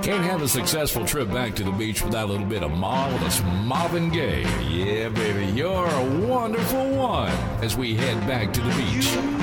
Can't have a successful trip back to the beach without a little bit of marvelous Marvin Gaye. Yeah, baby, you're a wonderful one as we head back to the beach.